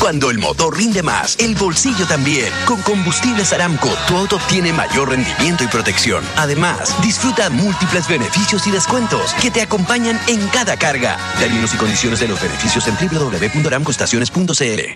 Cuando el motor rinde más, el bolsillo también. Con Combustibles Aramco, tu auto obtiene mayor rendimiento y protección. Además, disfruta múltiples beneficios y descuentos que te acompañan en cada carga. Términos y condiciones de los beneficios en www.aramcoestaciones.cl.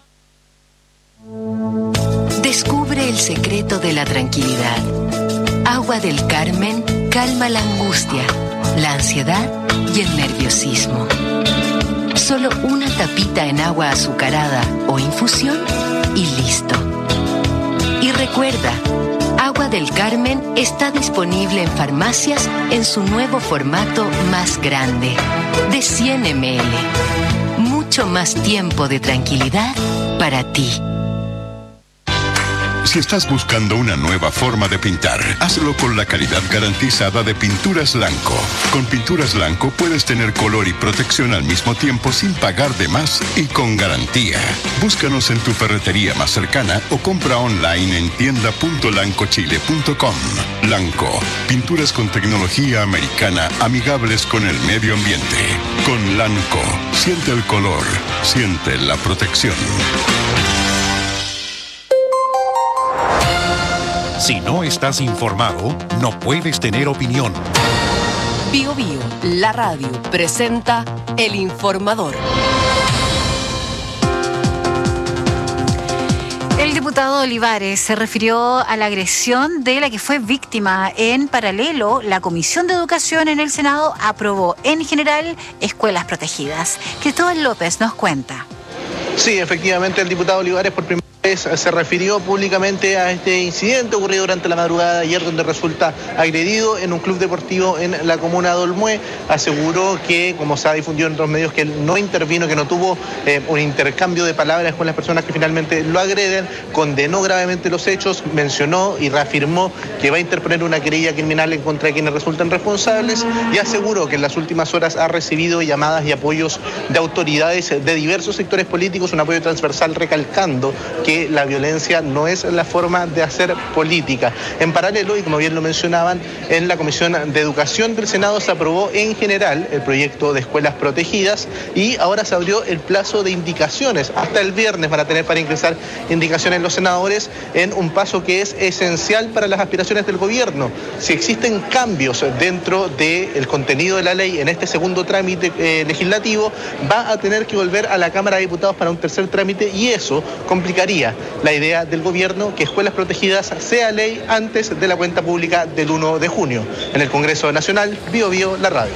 Descubre el secreto de la tranquilidad. Agua del Carmen calma la angustia, la ansiedad y el nerviosismo. Solo una tapita en agua azucarada o infusión y listo. Y recuerda, Agua del Carmen está disponible en farmacias en su nuevo formato más grande, de 100 ml. Mucho más tiempo de tranquilidad para ti. Si estás buscando una nueva forma de pintar, hazlo con la calidad garantizada de Pinturas Lanco. Con Pinturas Lanco puedes tener color y protección al mismo tiempo sin pagar de más y con garantía. Búscanos en tu ferretería más cercana o compra online en tienda.lancochile.com. Lanco, pinturas con tecnología americana amigables con el medio ambiente. Con Lanco, siente el color, siente la protección. Si no estás informado, no puedes tener opinión. Bío Bío, la radio, presenta El Informador. El diputado Olivares se refirió a la agresión de la que fue víctima. En paralelo, la Comisión de Educación en el Senado aprobó en general escuelas protegidas. Cristóbal López nos cuenta. Sí, efectivamente, el diputado Olivares por primera vez se refirió públicamente a este incidente ocurrido durante la madrugada de ayer, donde resulta agredido en un club deportivo en la comuna de Olmué. Aseguró que, como se ha difundido en otros medios, que él no intervino, que no tuvo un intercambio de palabras con las personas que finalmente lo agreden. Condenó gravemente los hechos, mencionó y reafirmó que va a interponer una querella criminal en contra de quienes resultan responsables, y aseguró que en las últimas horas ha recibido llamadas y apoyos de autoridades de diversos sectores políticos, un apoyo transversal recalcando que la violencia no es la forma de hacer política. En paralelo, y como bien lo mencionaban, en la Comisión de Educación del Senado se aprobó en general el proyecto de escuelas protegidas, y ahora se abrió el plazo de indicaciones. Hasta el viernes van a tener para ingresar indicaciones los senadores, en un paso que es esencial para las aspiraciones del gobierno. Si existen cambios dentro del contenido de la ley en este segundo trámite legislativo, va a tener que volver a la Cámara de Diputados para un tercer trámite, y eso complicaría la idea del gobierno que escuelas protegidas sea ley antes de la cuenta pública del 1 de junio. En el Congreso Nacional, Bío Bío, la radio.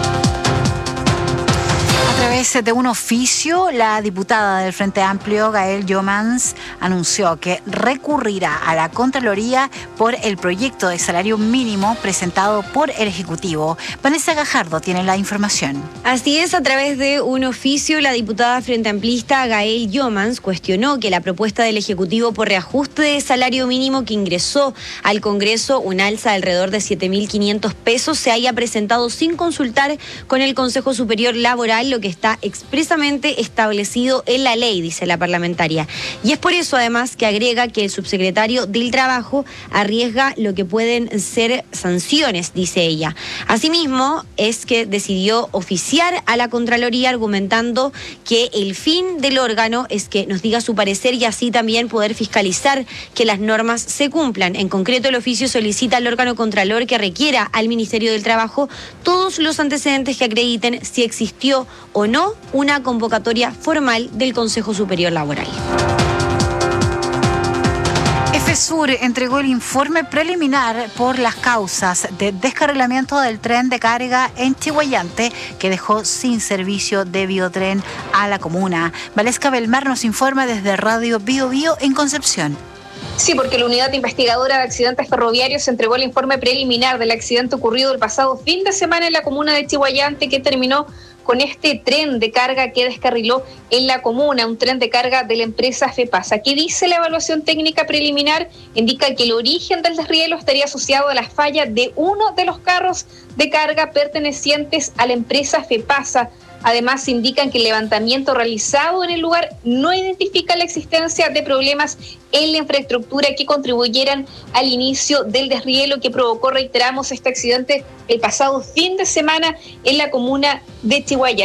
A través de un oficio, la diputada del Frente Amplio, Gael Jomans, anunció que recurrirá a la Contraloría por el proyecto de salario mínimo presentado por el Ejecutivo. Vanessa Gajardo tiene la información. Así es, a través de un oficio, la diputada Frente Amplista, Gael Jomans, cuestionó que la propuesta del Ejecutivo por reajuste de salario mínimo que ingresó al Congreso, un alza de alrededor de 7.500 pesos, se haya presentado sin consultar con el Consejo Superior Laboral, lo que está expresamente establecido en la ley, dice la parlamentaria. Y es por eso, además, que agrega que el subsecretario del Trabajo arriesga lo que pueden ser sanciones, dice ella. Asimismo, es que decidió oficiar a la Contraloría argumentando que el fin del órgano es que nos diga su parecer y así también poder fiscalizar que las normas se cumplan. En concreto, el oficio solicita al órgano Contralor que requiera al Ministerio del Trabajo todos los antecedentes que acrediten si existió o no una convocatoria formal del Consejo Superior Laboral. FESUR entregó el informe preliminar por las causas de descarrilamiento del tren de carga en Chillhuayante, que dejó sin servicio de biotren a la comuna. Valesca Belmar nos informa desde Radio Bío Bío en Concepción. Sí, porque la Unidad Investigadora de Accidentes Ferroviarios entregó el informe preliminar del accidente ocurrido el pasado fin de semana en la comuna de Chillhuayante, que terminó con este tren de carga que descarriló en la comuna, un tren de carga de la empresa FEPASA. ¿Qué dice la evaluación técnica preliminar? Indica que el origen del desrielo estaría asociado a la falla de uno de los carros de carga pertenecientes a la empresa FEPASA. Además, indican que el levantamiento realizado en el lugar no identifica la existencia de problemas en la infraestructura que contribuyeran al inicio del desrielo que provocó, reiteramos, este accidente el pasado fin de semana en la comuna de Chillhuayante.